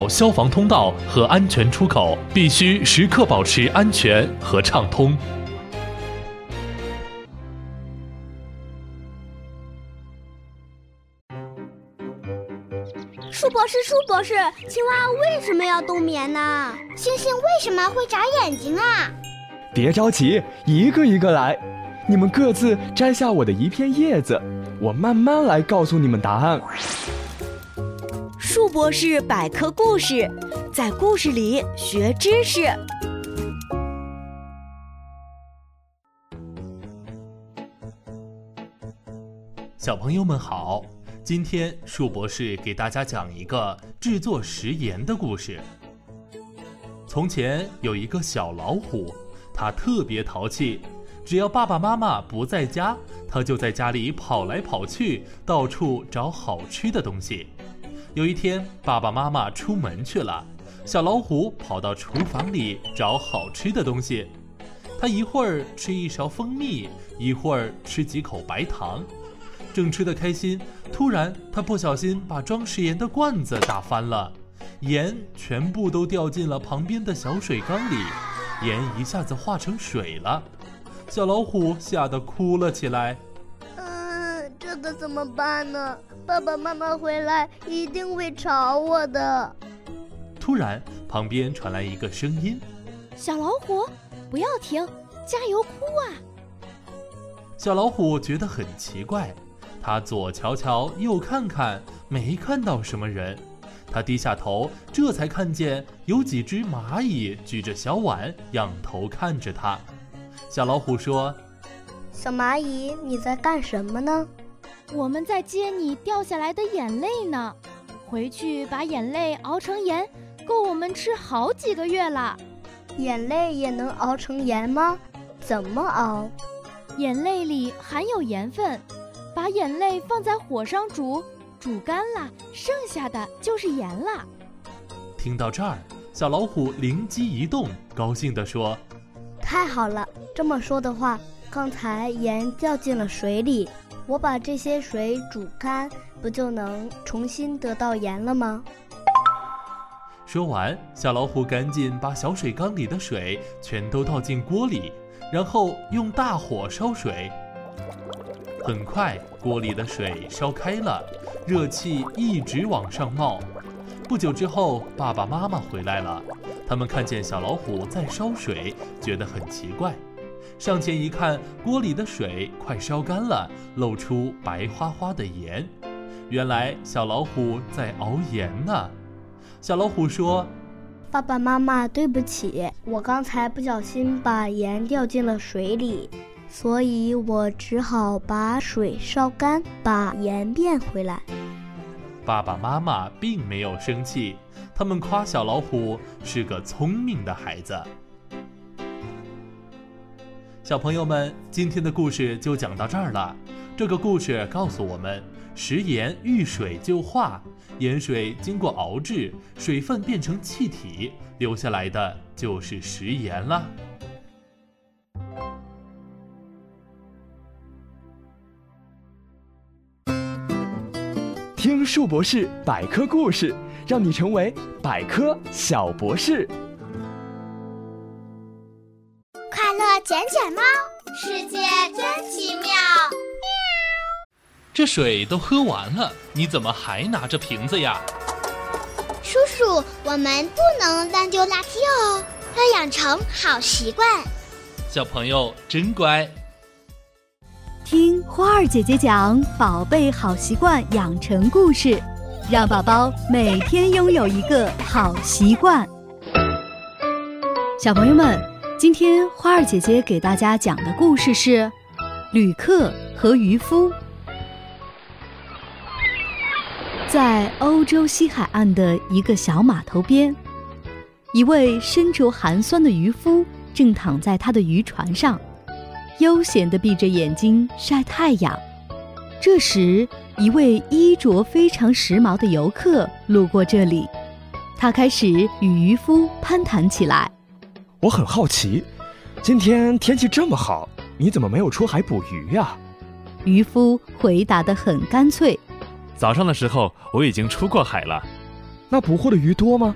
消防通道和安全出口，必须时刻保持安全和畅通。 树博士，青蛙为什么要冬眠呢？ 星星为什么会眨眼睛啊？ 别着急，一个一个来。你们各自摘下我的一片叶子，我慢慢来告诉你们答案。 树博士百科故事，在故事里学知识。 小朋友们好，今天树博士给大家讲一个制作食盐的故事。从前有一个小老虎，它特别淘气，只要爸爸妈妈不在家，它就在家里跑来跑去，到处找好吃的东西。有一天，爸爸妈妈出门去了，小老虎跑到厨房里找好吃的东西。它一会儿吃一勺蜂蜜，一会儿吃几口白糖，正吃得开心，突然他不小心把装食盐的罐子打翻了，盐全部都掉进了旁边的小水缸里，盐一下子化成水了。小老虎吓得哭了起来。 这可怎么办呢？爸爸妈妈回来一定会吵我的。 突然，旁边传来一个声音： 小老虎，不要停，加油哭啊！ 小老虎觉得很奇怪，他左瞧瞧右看看，没看到什么人。他低下头，这才看见有几只蚂蚁举着小碗，仰头看着他。小老虎说： 小蚂蚁，你在干什么呢？ 我们在接你掉下来的眼泪呢，回去把眼泪熬成盐，够我们吃好几个月了。 眼泪也能熬成盐吗？怎么熬？ 眼泪里含有盐分，把眼泪放在火上煮，煮干了，剩下的就是盐了。 听到这儿，小老虎灵机一动，高兴地说： 太好了，这么说的话，刚才盐掉进了水里，我把这些水煮干，不就能重新得到盐了吗？ 说完，小老虎赶紧把小水缸里的水全都倒进锅里，然后用大火烧水。很快，锅里的水烧开了，热气一直往上冒。不久之后，爸爸妈妈回来了，他们看见小老虎在烧水，觉得很奇怪。上前一看，锅里的水快烧干了，露出白花花的盐。原来小老虎在熬盐呢。小老虎说： 爸爸妈妈，对不起，我刚才不小心把盐掉进了水里，所以我只好把水烧干，把盐变回来。 爸爸妈妈并没有生气，他们夸小老虎是个聪明的孩子。小朋友们，今天的故事就讲到这儿了。这个故事告诉我们，食盐遇水就化，盐水经过熬制，水分变成气体，留下来的就是食盐了。 听树博士百科故事，让你成为百科小博士。 快乐捡捡猫，世界真奇妙。 这水都喝完了，你怎么还拿着瓶子呀？ 叔叔，我们不能乱丢垃圾哦，要养成好习惯。 小朋友真乖。 听花儿姐姐讲宝贝好习惯养成故事，让宝宝每天拥有一个好习惯。小朋友们，今天花儿姐姐给大家讲的故事是旅客和渔夫。在欧洲西海岸的一个小码头边，一位身着寒酸的渔夫正躺在他的渔船上，悠闲地闭着眼睛晒太阳。这时，一位衣着非常时髦的游客路过这里，他开始与渔夫攀谈起来。 我很好奇，今天天气这么好，你怎么没有出海捕鱼呀？ 渔夫回答得很干脆。 早上的时候我已经出过海了。 那捕获的鱼多吗？